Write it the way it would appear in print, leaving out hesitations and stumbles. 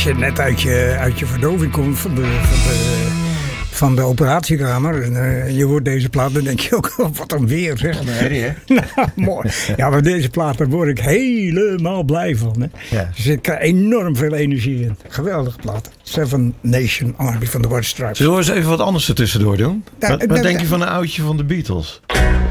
als je net uit je verdoving komt van de operatiekamer en je hoort deze plaat, dan denk je ook, wat een weer, zeg. Nee, hè? Nou, mooi. Ja, maar deze plaat, daar word ik helemaal blij van. Hè. Ja. Er zit enorm veel energie in. Geweldige plaat. Seven Nation Army van de White Stripes. Zullen we eens even wat anders ertussendoor doen? Wat denk je van een oudje van de Beatles?